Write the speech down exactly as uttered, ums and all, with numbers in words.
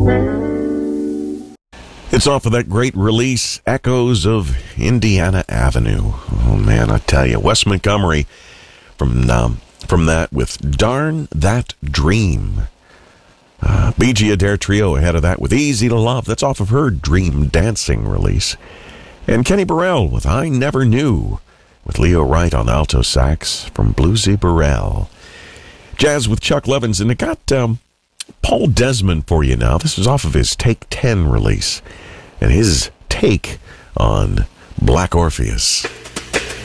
It's off of that great release, Echoes of Indiana Avenue. Oh, man, I tell you. Wes Montgomery from um, from that with Darn That Dream. Uh, B G Adair Trio ahead of that with Easy to Love. That's off of her Dream Dancing release. And Kenny Burrell with I Never Knew, with Leo Wright on alto sax from Bluesy Burrell. Jazz with Chuck Levins, and it got um, Paul Desmond for you now. This is off of his Take ten release, and his take on Black Orpheus.